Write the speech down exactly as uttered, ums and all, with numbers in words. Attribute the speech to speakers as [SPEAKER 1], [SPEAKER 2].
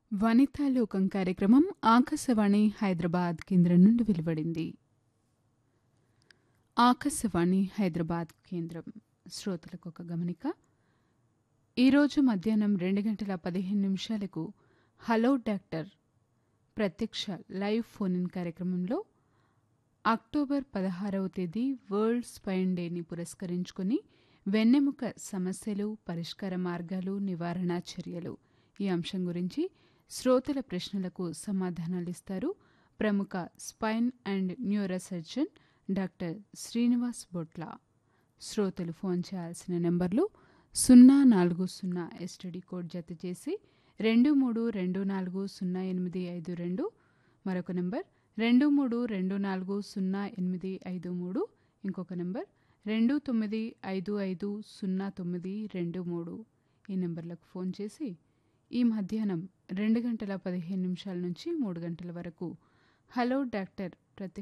[SPEAKER 1] వనితాలోకం కార్యక్రమం ఆకాశవాణి హైదరాబాద్ కేంద్రం నుండి వెలువడింది. ఆకాశవాణి హైదరాబాద్ కేంద్రం శ్రోతలకు ఒక గమనిక. ఈరోజు మధ్యాహ్నం రెండు గంటల పదిహేను నిమిషాలకు హలో డాక్టర్ ప్రత్యక్ష లైవ్ ఫోన్ ఇన్ కార్యక్రమంలో అక్టోబర్ పదహారవ తేదీ వరల్డ్ స్పైన్ డేని పురస్కరించుకొని వెన్నెముక సమస్యలు, పరిష్కార మార్గాలు, నివారణ చర్యలు ఈ అంశం గురించి శ్రోతల ప్రశ్నలకు సమాధానాలిస్తారు ప్రముఖ spine and neuro surgeon doctor Srinivas బొట్ల. శ్రోతలు ఫోన్ చేయాల్సిన నెంబర్లు సున్నా నాలుగు సున్నా ఎస్టీడీ కోడ్ జత చేసి రెండు మూడు రెండు నాలుగు సున్నా ఎనిమిది ఐదు రెండు, మరొక నెంబర్ రెండు మూడు రెండు నాలుగు సున్నా ఎనిమిది ఐదు మూడు, ఇంకొక నెంబర్ రెండు తొమ్మిది ఐదు ఐదు సున్నా తొమ్మిది రెండు మూడు. ఈ నెంబర్లకు ఫోన్ చేసి ఈ మధ్యాహ్నం రెండు గంటల పదిహేను నిమిషాల నుంచి మూడు గంటల వరకు హలో డాక్టర్ ప్రత్యక్ష